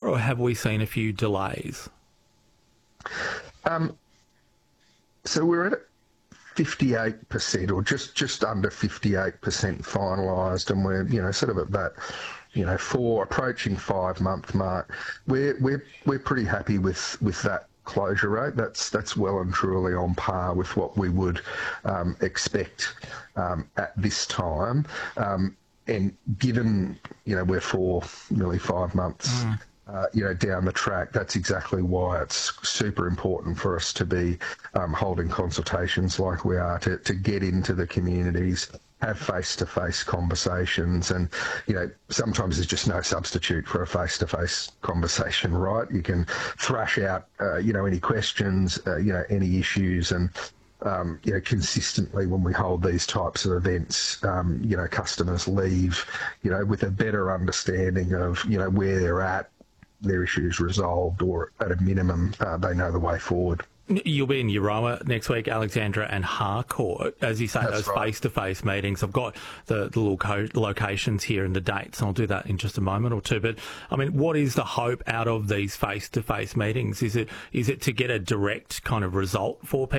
or have we seen a few delays? So we're at 58% or just under 58% finalised, and we're sort of at that approaching 5-month mark. We're pretty happy with that closure rate. That's well and truly on par with what we would expect at this time. And given we're nearly 5 months down the track, that's exactly why it's super important for us to be holding consultations like we are, to get into the communities, have face-to-face conversations, and sometimes there's just no substitute for a face-to-face conversation, right? You can thrash out any questions, any issues, and consistently when we hold these types of events, customers leave with a better understanding of where they're at, their issues resolved, or at a minimum they know the way forward. You'll be in Euroa next week, Alexandra and Harcourt. As you say, That's those right. face-to-face meetings. I've got the locations here and the dates, and I'll do that in just a moment or two. But, I mean, what is the hope out of these face-to-face meetings? Is it to get a direct kind of result for people?